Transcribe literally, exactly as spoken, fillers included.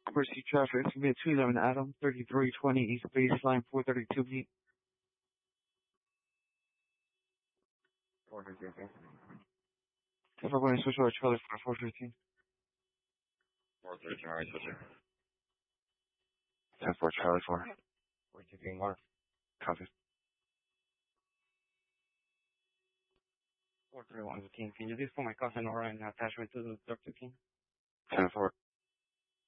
Proceed traffic, submit two eleven Adam, thirty-three twenty East Baseline, four thirty-two feet. four fifteen. If we're going to switch over Charlie for four fifteen. four thirteen, alright, switch it. ten four Charlie four. four fifteen, mark. Copy. four three one fifteen. Can you please put my cousin Nora in attachment to the drug fifteen? ten four.